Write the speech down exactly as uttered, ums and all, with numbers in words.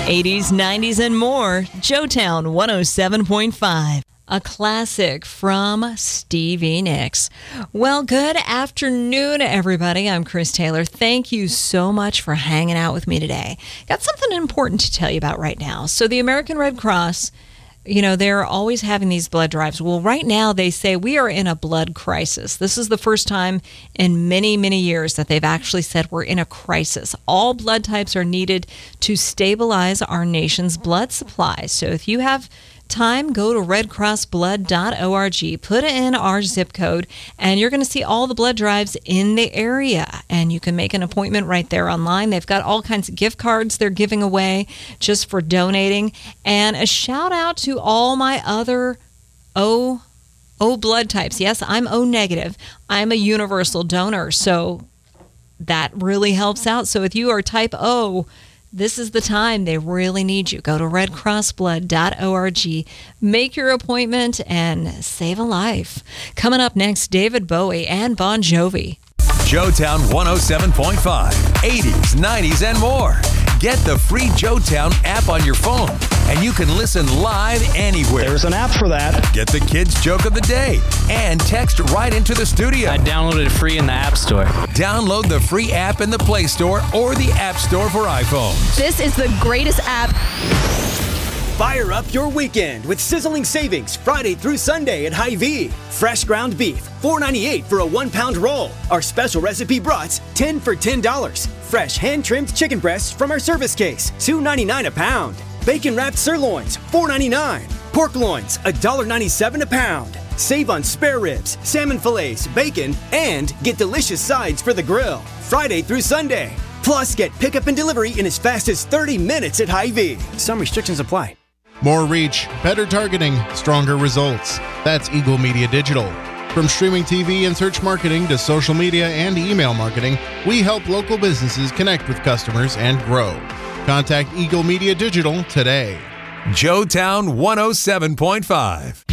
eighties, nineties, and more. Joetown one oh seven point five. A classic from Stevie Nicks. Well, good afternoon, everybody. I'm Chris Taylor. Thank you so much for hanging out with me today. Got something important to tell you about right now. So the American Red Cross, you know, they're always having these blood drives. Well, right now they say we are in a blood crisis. This is the first time in many, many years that they've actually said we're in a crisis. All blood types are needed to stabilize our nation's blood supply. So if you have time, go to red cross blood dot org, put in our zip code, and you're going to see all the blood drives in the area. And you can make an appointment right there online. They've got all kinds of gift cards they're giving away just for donating. And a shout out to all my other O, O blood types. Yes, I'm O negative. I'm a universal donor, so that really helps out. So if you are type O, this is the time they really need you. Go to red cross blood dot org, make your appointment, and save a life. Coming up next, David Bowie and Bon Jovi. Joetown one oh seven point five, eighties, nineties, and more. Get the free Joetown app on your phone, and you can listen live anywhere. There's an app for that. Get the kids' joke of the day and text right into the studio. I downloaded it free in the App Store. Download the free app in the Play Store or the App Store for iPhones. This is the greatest app. Fire up your weekend with sizzling savings Friday through Sunday at Hy-Vee. Fresh ground beef, four ninety-eight for a one-pound roll. Our special recipe brats, ten for ten dollars. Fresh hand-trimmed chicken breasts from our service case, two ninety-nine a pound. Bacon-wrapped sirloins, four ninety-nine. Pork loins, one ninety-seven a pound. Save on spare ribs, salmon fillets, bacon, and get delicious sides for the grill. Friday through Sunday. Plus, get pickup and delivery in as fast as thirty minutes at Hy-Vee. Some restrictions apply. More reach, better targeting, stronger results. That's Eagle Media Digital. From streaming T V and search marketing to social media and email marketing, we help local businesses connect with customers and grow. Contact Eagle Media Digital today. Joetown one oh seven point five.